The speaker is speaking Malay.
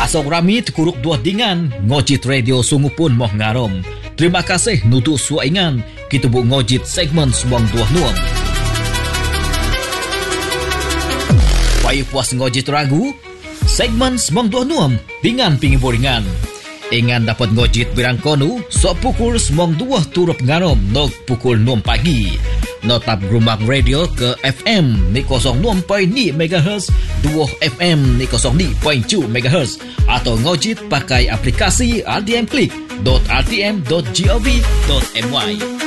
Pasok rami terkuruk dua dingan, ngojit radio sungguh pun moh ngarom. Terima kasih nutuk suaingan, kita bu ngojit segmen semang dua nuam. Payah puas ngojit ragu, segmen semang dua nuam, dengan pinggir boringan. Ingan dapat ngojit birang konu, sok pukul semang dua turut ngarom, nok pukul 6 pagi. Notap Gerumbang Radio ke FM ni 06.2 MHz, 2 FM ni 02.2 MHz atau ngojit pakai aplikasi RTM Click.rtm.gov.my.